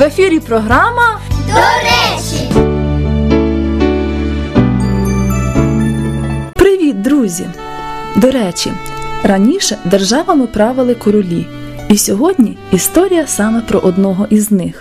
ефірі програма «До речі». Привіт, друзі! До речі, раніше державами правили королі. І сьогодні історія саме про одного із них.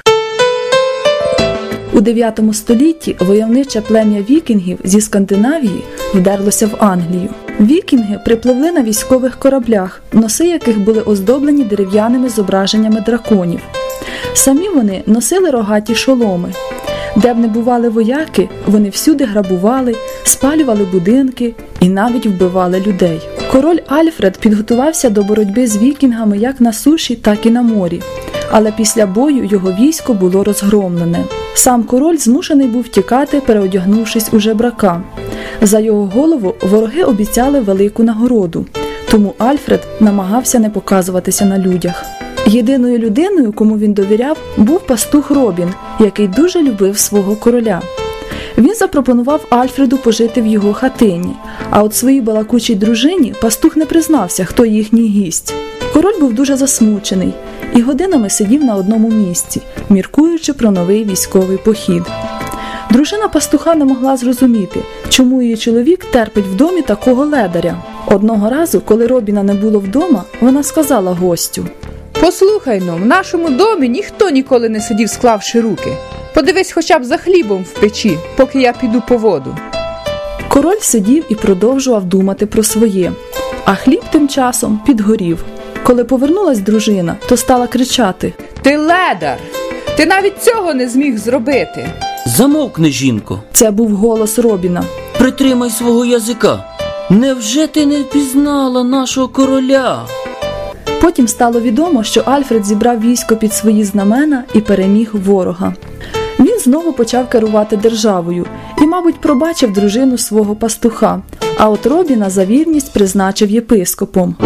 У 9 столітті войовниче плем'я вікінгів зі Скандинавії вдерлося в Англію. Вікінги припливли на військових кораблях, носи яких були оздоблені дерев'яними зображеннями драконів. Самі вони носили рогаті шоломи. Де б не бували вояки, вони всюди грабували, спалювали будинки і навіть вбивали людей. Король Альфред підготувався до боротьби з вікінгами як на суші, так і на морі. Але після бою його військо було розгромлене. Сам король змушений був тікати, переодягнувшись у жебрака. За його голову вороги обіцяли велику нагороду, тому Альфред намагався не показуватися на людях. Єдиною людиною, кому він довіряв, був пастух Робін, який дуже любив свого короля. Він запропонував Альфреду пожити в його хатині, а от своїй балакучій дружині пастух не признався, хто їхній гість. Король був дуже засмучений і годинами сидів на одному місці, міркуючи про новий військовий похід. Дружина пастуха не могла зрозуміти, чому її чоловік терпить в домі такого ледаря. Одного разу, коли Робіна не було вдома, вона сказала гостю: «Послухай-но, в нашому домі ніхто ніколи не сидів, склавши руки. Подивись хоча б за хлібом в печі, поки я піду по воду». Король сидів і продовжував думати про своє, а хліб тим часом підгорів. Коли повернулась дружина, то стала кричати: «Ти ледар! Ти навіть цього не зміг зробити!» «Замовкни, жінко!» Це був голос Робіна. «Притримай свого язика! Невже ти не впізнала нашого короля?» Потім стало відомо, що Альфред зібрав військо під свої знамена і переміг ворога. Він знову почав керувати державою і, мабуть, пробачив дружину свого пастуха, а от Робіна за вірність призначив єпископом.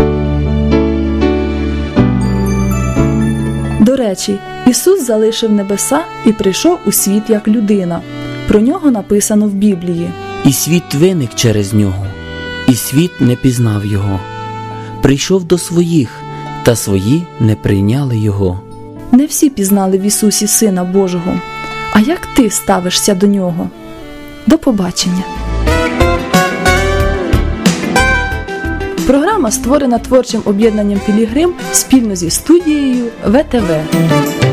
До речі, Ісус залишив небеса і прийшов у світ як людина. Про нього написано в Біблії: «І світ виник через нього, і світ не пізнав його. Прийшов до своїх, та свої не прийняли його». Не всі пізнали в Ісусі Сина Божого. А як ти ставишся до нього? До побачення! Програма створена творчим об'єднанням «Пілігрим» спільно зі студією ВТВ.